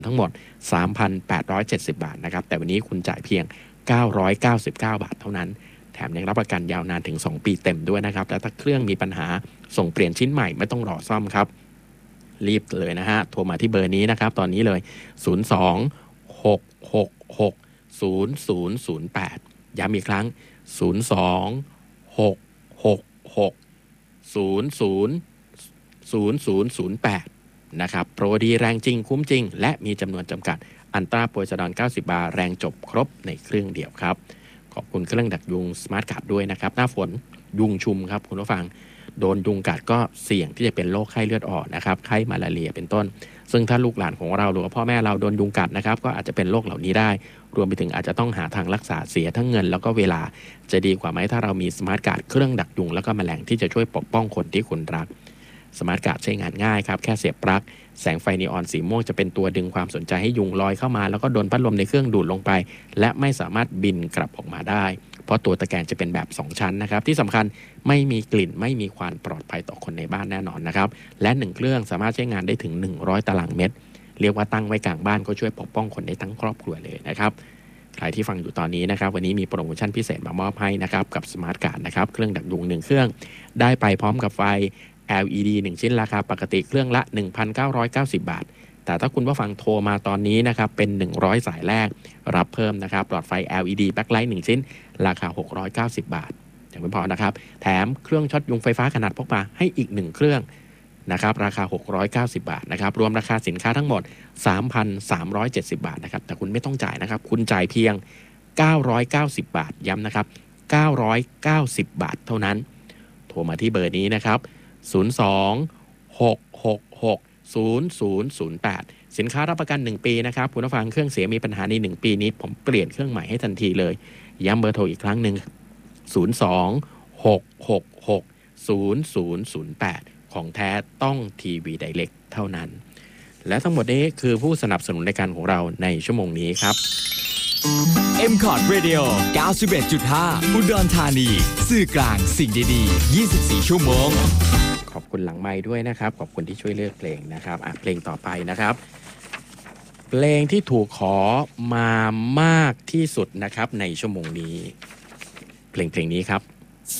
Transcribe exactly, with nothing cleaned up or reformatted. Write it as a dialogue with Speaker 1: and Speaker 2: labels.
Speaker 1: ทั้งหมด สามพันแปดร้อยเจ็ดสิบ บาทนะครับแต่วันนี้คุณจ่ายเพียงเก้าร้อยเก้าสิบเก้าบาทเท่านั้นแถมยังรับประกันยาวนานถึงสองปีเต็มด้วยนะครับและถ้าเครื่องมีปัญหาส่งเปลี่ยนชิ้นใหม่ไม่ต้องรอซ่อมครับรีบเลยนะฮะโทรมาที่เบอร์นี้นะครับตอนนี้เลยศูนย์ สอง หก หก หก ศูนย์ ศูนย์ ศูนย์ แปดย้ำอีกครั้งศูนย์ สอง หก หก หก ศูนย์ ศูนย์ ศูนย์ ศูนย์ ศูนย์ แปดนะครับโปรดีแรงจริงคุ้มจริงและมีจำนวนจำกัดอันตราโปรซาดอนเก้าสิบบาร์แรงจบครบในเครื่องเดียวครับขอบคุณเครื่องดักยุงสมาร์ทการ์ดด้วยนะครับหน้าฝนยุงชุมครับคุณผู้ฟังโดนยุงกัดก็เสี่ยงที่จะเป็นโรคไข้เลือดออกนะครับไข้มาลาเรียเป็นต้นซึ่งถ้าลูกหลานของเราหรือว่าพ่อแม่เราโดนยุงกัดนะครับก็อาจจะเป็นโรคเหล่านี้ได้รวมไปถึงอาจจะต้องหาทางรักษาเสียทั้งเงินแล้วก็เวลาจะดีกว่าไหมถ้าเรามีสมาร์ทการ์ดเครื่องดักยุงแล้วก็แมลงที่จะช่วยปกป้องคนที่คุณรักสมาร์ทการ์ดใช้งานง่ายครับแค่เสียบปลั๊กแสงไฟนีออนสีม่วงจะเป็นตัวดึงความสนใจให้ยุงลอยเข้ามาแล้วก็โดนพัดลมในเครื่องดูดลงไปและไม่สามารถบินกลับออกมาได้เพราะตัวตะแกรงจะเป็นแบบสองชั้นนะครับที่สำคัญไม่มีกลิ่นไม่มีควันปลอดภัยต่อคนในบ้านแน่นอนนะครับและหนึ่งเครื่องสามารถใช้งานได้ถึงหนึ่งร้อยตารางเมตรเรียกว่าตั้งไว้กลางบ้านก็ช่วยปกป้องคนได้ทั้งครอบครัวเลยนะครับใครที่ฟังอยู่ตอนนี้นะครับวันนี้มีโปรโมชั่นพิเศษมามอบให้นะครับกับสมาร์ทการ์ดนะครับเครื่องดักยุงหนึ่งเครื่องได้ไปพร้อมกับไฟ แอล อี ดี หนึ่งชิ้นราคาปกติเครื่องละ หนึ่งพันเก้าร้อยเก้าสิบบาทแต่ถ้าคุณผู้ฟังโทรมาตอนนี้นะครับเป็นหนึ่งร้อยสายแรกรับเพิ่มนะครับหลอดไฟ แอล อี ดี แบ็คไลท์หนึ่งชิ้นราคาหกร้อยเก้าสิบบาทยังไม่พอนะครับแถมเครื่องช็อตยุงไฟฟ้าขนาดพกพาให้อีกหนึ่งเครื่องนะครับราคาหกร้อยเก้าสิบบาทนะครับรวมราคาสินค้าทั้งหมด สามพันสามร้อยเจ็ดสิบบาทนะครับแต่คุณไม่ต้องจ่ายนะครับคุณจ่ายเพียงเก้าร้อยเก้าสิบบาทย้ำนะครับเก้าร้อยเก้าสิบบาทเท่านั้นโทรมาที่เบอร์นี้นะครับศูนย์ สอง หก หก หก ศูนย์ ศูนย์ ศูนย์ แปดสินค้ารับประกันหนึ่งปีนะครับคุณผู้ฟังเครื่องเสียมีปัญหาในหนึ่งปีนี้ผมเปลี่ยนเครื่องใหม่ให้ทันทีเลยย้ำเบอร์โทรอีกครั้งหนึ่งศูนย์ สอง หก หก หก ศูนย์ ศูนย์ ศูนย์ แปดของแท้ต้องทีวีไดเรกเท่านั้นและทั้งหมดนี้คือผู้สนับสนุนรายการของเราในชั่วโมงนี้ครับ
Speaker 2: เอ็ม คอร์ด Radio เก้าสิบเอ็ดจุดห้า อุดรธานีสื่อกลางสิ่งดีๆยี่สิบสี่ชั่วโมง
Speaker 1: ขอบคุณหลังไมค์ด้วยนะครับขอบคุณที่ช่วยเลือกเพลงนะครับอ่ะเพลงต่อไปนะครับเพลงที่ถูกขอมามากที่สุดนะครับในชั่วโมงนี้เพลงเพลงนี้ครับ